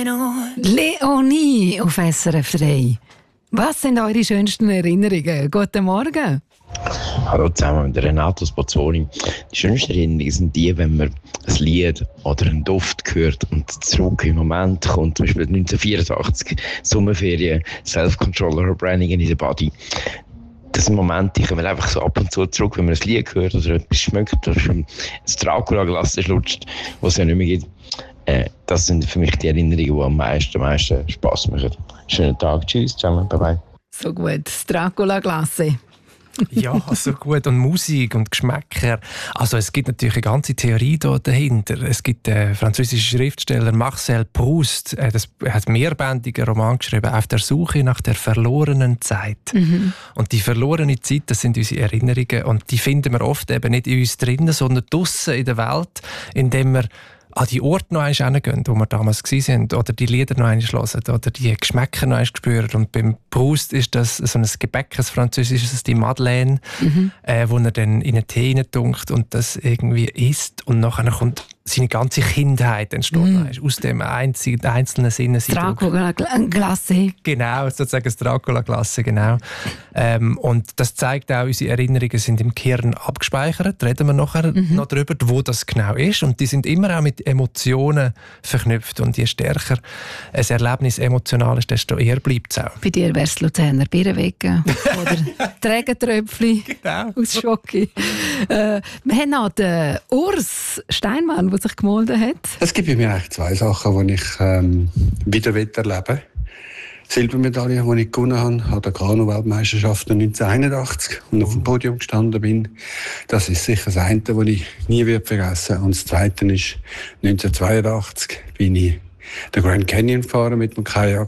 Leonie auf SRF 3. Was sind eure schönsten Erinnerungen? Guten Morgen. Hallo zusammen mit Renato Spazzoni. Die schönsten Erinnerungen sind die, wenn man ein Lied oder einen Duft hört und zurück im Moment kommt. Zum Beispiel 1984, Sommerferien, Self-Control oder Branding in the Body. Das sind Momente, die kommen einfach so ab und zu zurück, wenn man ein Lied hört oder etwas schmeckt oder schon ein Dracula-Glas schlutscht, was es ja nicht mehr gibt. Das sind für mich die Erinnerungen, die am meisten Spass machen. Schönen Tag, tschüss, zusammen, bye bye. So gut, das Dracula-Glasse. Ja, so gut. Und Musik und Geschmäcker. Also es gibt natürlich eine ganze Theorie dahinter. Es gibt den französischen Schriftsteller Marcel Proust. Er hat einen mehrbändigen Roman geschrieben, «Auf der Suche nach der verlorenen Zeit». Mhm. Und die verlorene Zeit, das sind unsere Erinnerungen. Und die finden wir oft eben nicht in uns drinnen, sondern draussen in der Welt, indem wir an die Orte noch einmal hingehen, wo wir damals waren, oder die Lieder noch einmal hören, oder die Geschmäcker noch einmal spüren. Und beim Proust ist das so ein Gebäck, ein französisches, die Madeleine, wo er dann in einen Tee tunkt und das irgendwie isst. Und nachher kommt seine ganze Kindheit entsteht aus dem einzelnen Sinneseindruck. Dracula-Glasse. Genau, sozusagen das Dracula-Glasse, genau. Und das zeigt auch, unsere Erinnerungen sind im Gehirn abgespeichert. Reden wir nachher noch darüber, wo das genau ist. Und die sind immer auch mit Emotionen verknüpft. Und je stärker ein Erlebnis emotional ist, desto eher bleibt es auch. Bei dir wäre es Luzerner Birnenwecken oder Trägertröpfchen aus Schoki. Wir haben noch den Urs Steinmann, der sich gemolden hat. Es gibt bei mir eigentlich zwei Sachen, die ich wieder erleben will. Silbermedaille, die ich gewonnen habe an der Kanu-Weltmeisterschaft 1981 und auf dem Podium gestanden bin. Das ist sicher das eine, das ich nie vergessen werde. Und das zweite ist, 1982 bin ich den Grand Canyon gefahren mit dem Kajak,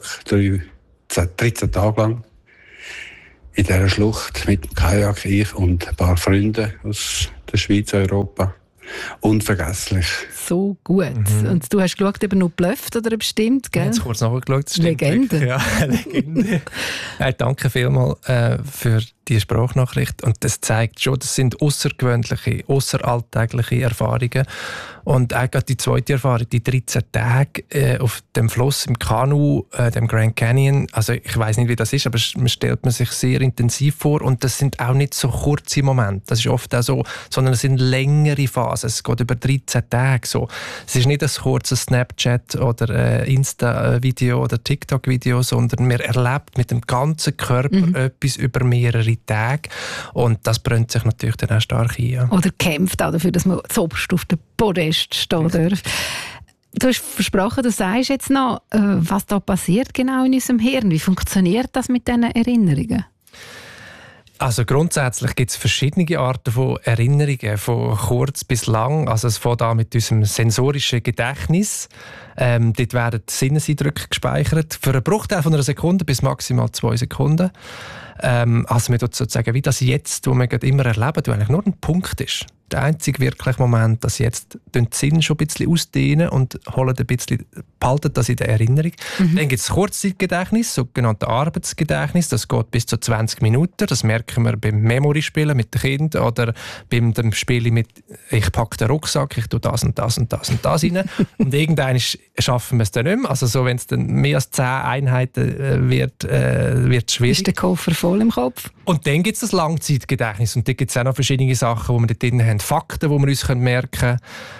13 Tage lang. In dieser Schlucht mit dem Kajak, ich und ein paar Freunde aus der Schweiz, Europa. Unvergesslich. So gut. Und du hast geschaut, ob er noch blufft oder ob es stimmt, gell? Ich habe kurz nachgeschaut, das stimmt. Legende. Ja, Legende. Danke vielmals für die Sprachnachricht. Und das zeigt schon, das sind außergewöhnliche, außeralltägliche Erfahrungen. Und auch gerade die zweite Erfahrung, die 13 Tage auf dem Fluss im Kanu, dem Grand Canyon. Also ich weiss nicht, wie das ist, aber man stellt man sich sehr intensiv vor. Und das sind auch nicht so kurze Momente. Das ist oft auch so, sondern es sind längere Phasen. Es geht über 13 Tage. So. Es ist nicht ein kurzes Snapchat oder Insta-Video oder TikTok-Video, sondern man erlebt mit dem ganzen Körper etwas über mehrere Tage. Und das brennt sich natürlich dann auch stark ein. Ja. Oder kämpft auch dafür, dass man zuoberst auf dem Podest stehen darf. Du hast versprochen, du sagst jetzt noch, was da passiert genau in unserem Hirn. Wie funktioniert das mit diesen Erinnerungen? Also grundsätzlich gibt es verschiedene Arten von Erinnerungen, von kurz bis lang. Also es fängt an mit unserem sensorischen Gedächtnis. Dort werden Sinneseindrücke gespeichert, für einen Bruchteil von einer Sekunde bis maximal 2 Sekunden. Also man tut sozusagen wie das Jetzt, das wir gerade immer erleben, das eigentlich nur ein Punkt ist. Der einzige wirkliche Moment, dass jetzt den Sinn schon ein bisschen ausdehnen und holen ein bisschen, behalten das in der Erinnerung. Dann gibt es das Kurzzeitgedächtnis, sogenannte Arbeitsgedächtnis. Das geht bis zu 20 Minuten. Das merken wir beim Memory-Spielen mit den Kindern oder beim dem Spielen mit «Ich packe den Rucksack, ich tue das und das und das und das rein». Und irgendwann schaffen wir es dann nicht mehr. Also so, wenn es dann mehr als 10 Einheiten wird es schwierig. Ist der Koffer voll im Kopf? Und dann gibt es das Langzeitgedächtnis. Und da gibt es auch noch verschiedene Sachen, die wir dort drin haben. Fakten, die wir uns merken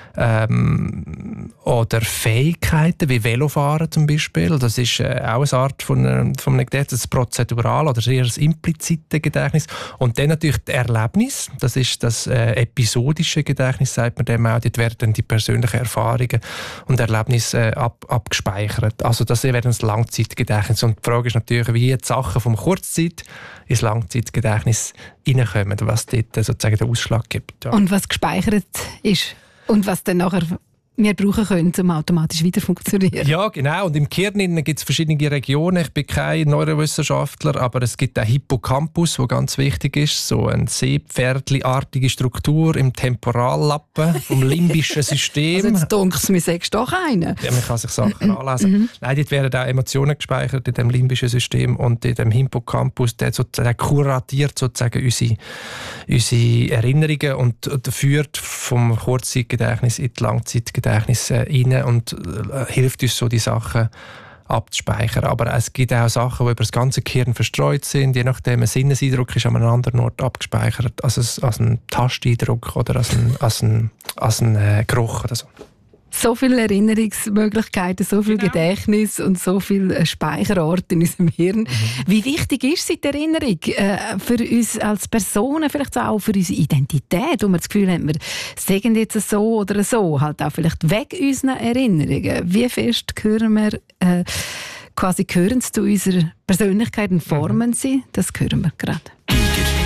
können. Oder Fähigkeiten, wie Velofahren zum Beispiel. Das ist auch eine Art von einem Gedächtnis, das prozedural oder eher das implizite Gedächtnis. Und dann natürlich das Erlebnis. Das ist das episodische Gedächtnis, sagt man dem auch. Dort werden dann die persönlichen Erfahrungen und Erlebnisse abgespeichert. Also das wäre das Langzeitgedächtnis. Und die Frage ist natürlich, wie die Sachen vom Kurzzeit ins Langzeitgedächtnis reinkommen, was dort sozusagen den Ausschlag gibt. Ja. Und was gespeichert ist und was dann nachher wir brauchen können, um automatisch wieder funktionieren. Ja, genau. Und im Gehirn gibt es verschiedene Regionen. Ich bin kein Neurowissenschaftler, aber es gibt einen Hippocampus, der ganz wichtig ist. So eine Seepferdli-artige Struktur im Temporallappen vom limbischen System. Also jetzt dunkelt es mir, sagst du doch einen. Ja, man kann sich Sachen anlesen. Nein, dort werden auch Emotionen gespeichert in dem limbischen System und in dem Hippocampus, der kuratiert sozusagen unsere Erinnerungen und führt vom Kurzzeitgedächtnis in die Langzeitgedächtnis. Gedächtnis rein und hilft uns so, die Sachen abzuspeichern. Aber es gibt auch Sachen, die über das ganze Gehirn verstreut sind, je nachdem, ein Sinneseindruck ist an einem anderen Ort abgespeichert, als ein Tasteindruck oder als ein Geruch oder so. So viele Erinnerungsmöglichkeiten, so viel Gedächtnis und so viele Speicherorte in unserem Hirn. Wie wichtig ist die Erinnerung für uns als Personen, vielleicht auch für unsere Identität, wo wir das Gefühl haben, wir sagen jetzt so oder so, halt auch vielleicht weg unseren Erinnerungen. Wie fest gehören wir, gehören sie zu unserer Persönlichkeit und formen sie? Das hören wir gerade.